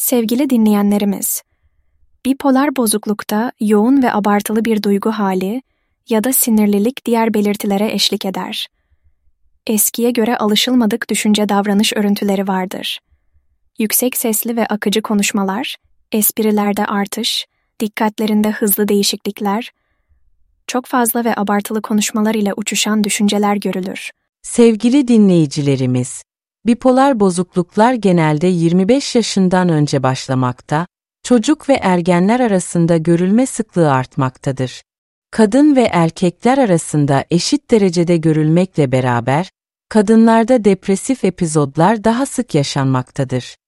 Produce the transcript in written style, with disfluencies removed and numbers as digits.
Sevgili dinleyenlerimiz, bipolar bozuklukta yoğun ve abartılı bir duygu hali ya da sinirlilik diğer belirtilere eşlik eder. Eskiye göre alışılmadık düşünce davranış örüntüleri vardır. Yüksek sesli ve akıcı konuşmalar, esprilerde artış, dikkatlerinde hızlı değişiklikler, çok fazla ve abartılı konuşmalar ile uçuşan düşünceler görülür. Sevgili dinleyicilerimiz, bipolar bozukluklar genelde 25 yaşından önce başlamakta, çocuk ve ergenler arasında görülme sıklığı artmaktadır. Kadın ve erkekler arasında eşit derecede görülmekle beraber, kadınlarda depresif epizodlar daha sık yaşanmaktadır.